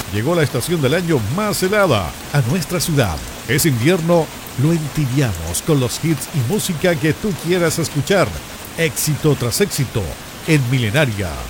Llegó la estación del año más helada a nuestra ciudad. Es invierno, lo entibiamos con los hits y música que tú quieras escuchar. Éxito tras éxito en Milenaria